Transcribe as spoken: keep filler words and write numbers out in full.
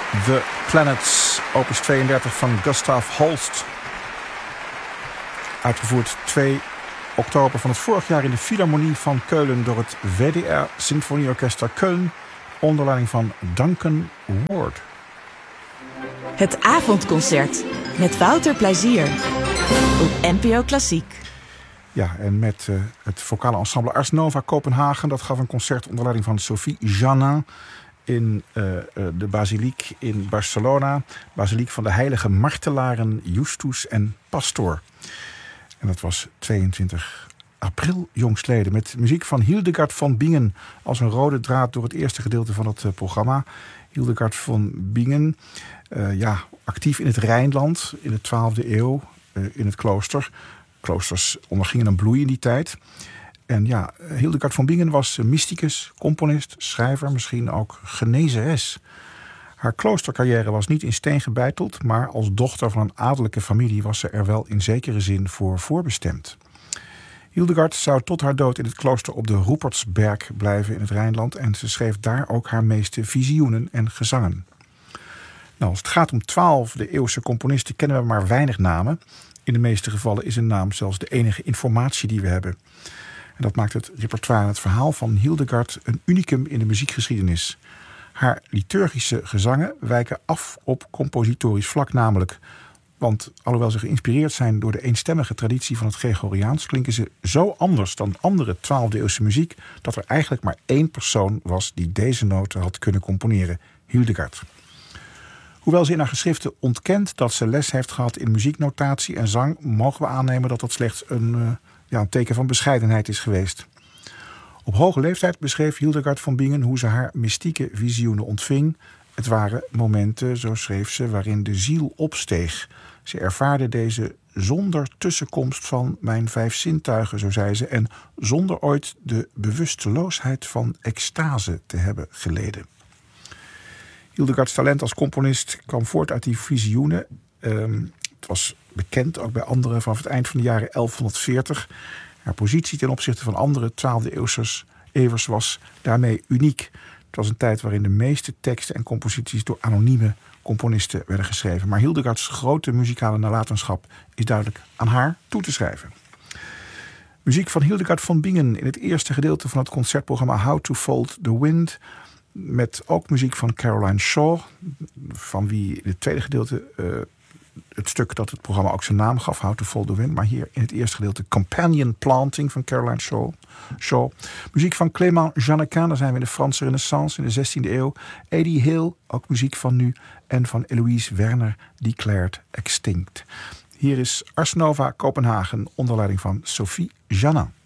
The Planets, opus tweeëndertig van Gustav Holst. Uitgevoerd twee oktober van het vorig jaar in de Philharmonie van Keulen door het W D R Symfonieorchester Köln onder leiding van Duncan Ward. Het avondconcert met Wouter Plezier op N P O Klassiek. Ja, en met uh, het vocale ensemble Ars Nova Kopenhagen. Dat gaf een concert onder leiding van Sophie Janin in uh, uh, de basiliek in Barcelona. Basiliek van de heilige martelaren Justus en Pastor. En dat was tweeëntwintig april jongstleden. Met muziek van Hildegard von Bingen als een rode draad door het eerste gedeelte van het uh, programma. Hildegard von Bingen, uh, ja, actief in het Rijnland in de twaalfde eeuw uh, in het klooster. Kloosters ondergingen een bloei in die tijd. En ja, Hildegard von Bingen was mysticus, componist, schrijver, misschien ook genezeres. Haar kloostercarrière was niet in steen gebeiteld, maar als dochter van een adellijke familie was ze er wel in zekere zin voor voorbestemd. Hildegard zou tot haar dood in het klooster op de Rupertsberg blijven in het Rijnland en ze schreef daar ook haar meeste visioenen en gezangen. Nou, als het gaat om twaalfde eeuwse componisten kennen we maar weinig namen. In de meeste gevallen is een naam zelfs de enige informatie die we hebben. En dat maakt het repertoire en het verhaal van Hildegard een unicum in de muziekgeschiedenis. Haar liturgische gezangen wijken af op compositorisch vlak namelijk. Want alhoewel ze geïnspireerd zijn door de eenstemmige traditie van het Gregoriaans, klinken ze zo anders dan andere twaalfde eeuwse muziek dat er eigenlijk maar één persoon was die deze noten had kunnen componeren, Hildegard. Hoewel ze in haar geschriften ontkent dat ze les heeft gehad in muzieknotatie en zang, mogen we aannemen dat dat slechts een, uh, ja, een teken van bescheidenheid is geweest. Op hoge leeftijd beschreef Hildegard von Bingen hoe ze haar mystieke visioenen ontving. Het waren momenten, zo schreef ze, waarin de ziel opsteeg. Ze ervaarde deze zonder tussenkomst van mijn vijf zintuigen, zo zei ze, en zonder ooit de bewusteloosheid van extase te hebben geleden. Hildegards talent als componist kwam voort uit die visioenen. Um, het was bekend, ook bij anderen, vanaf het eind van de jaren elfhonderdveertig. Haar positie ten opzichte van andere twaalfde eeuwers was daarmee uniek. Het was een tijd waarin de meeste teksten en composities door anonieme componisten werden geschreven. Maar Hildegards grote muzikale nalatenschap is duidelijk aan haar toe te schrijven. Muziek van Hildegard von Bingen in het eerste gedeelte van het concertprogramma How to Fold the Wind, met ook muziek van Caroline Shaw, van wie in het tweede gedeelte uh, het stuk dat het programma ook zijn naam gaf, How to Fold the Wind, maar hier in het eerste gedeelte Companion Planting van Caroline Shaw. Shaw. Muziek van Clément Jeannequin, daar zijn we in de Franse Renaissance in de zestiende eeuw. Eddie Hill, ook muziek van nu, en van Eloise Werner, Declared Extinct. Hier is Ars Nova Kopenhagen onder leiding van Sophie Janin.